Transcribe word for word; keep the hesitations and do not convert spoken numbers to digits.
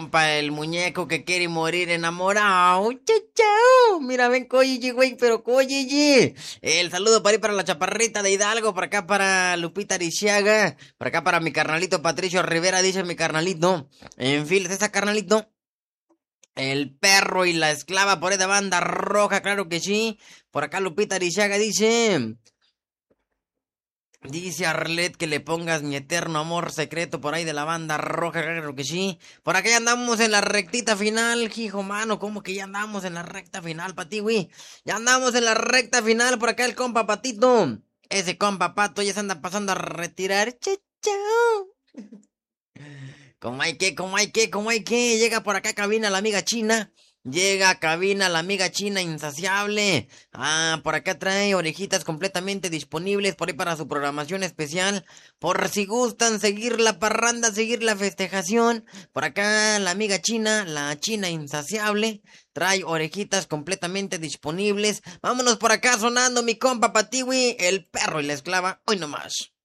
compa, el muñeco que quiere morir enamorado. Chau, chau. Mira, ven, Coyiyi, güey, pero Coyiyi. El saludo para ir para la chaparrita de Hidalgo, para acá para Lupita Ariciaga, para acá para mi carnalito Patricio Rivera, dice mi carnalito. En fin, esa carnalito. El perro y la esclava por ahí de banda roja, claro que sí. Por acá Lupita Ariciaga dice... Dice Arlet que le pongas mi eterno amor secreto por ahí de la banda roja, claro que sí. Por acá ya andamos en la rectita final, hijo mano, ¿cómo que ya andamos en la recta final, Pati, güey? Ya andamos en la recta final, por acá el compa Patito. Ese compa Pato ya se anda pasando a retirar. Chao, chao. ¿Cómo hay que, cómo hay que, cómo hay que? Llega por acá cabina la amiga china. Llega a cabina la amiga china insaciable. Ah, por acá trae orejitas completamente disponibles por ahí para su programación especial. Por si gustan seguir la parranda, seguir la festejación. Por acá la amiga china, la china insaciable, trae orejitas completamente disponibles. Vámonos por acá sonando mi compa Patiwi, el perro y la esclava. Hoy nomás.